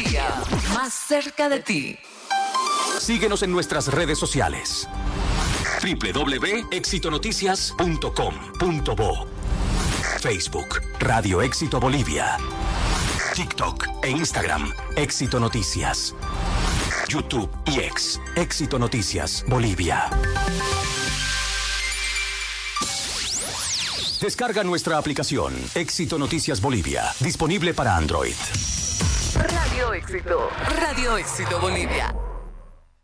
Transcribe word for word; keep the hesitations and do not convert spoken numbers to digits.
día, más cerca de ti. Síguenos en nuestras redes sociales. doble u doble u doble u punto éxito noticias punto com punto bo, Facebook, Radio Éxito Bolivia, TikTok e Instagram, Éxito Noticias, YouTube y X, Éxito Noticias Bolivia. Descarga nuestra aplicación, Éxito Noticias Bolivia, disponible para Android. Radio Éxito, Radio Éxito Bolivia.